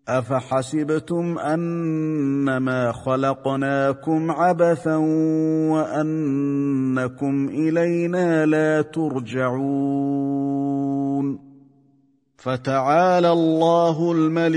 أفحسبتم أنما خلقناكم عبثا وأنكم إلينا لا ترجعون فتعالى الله الملك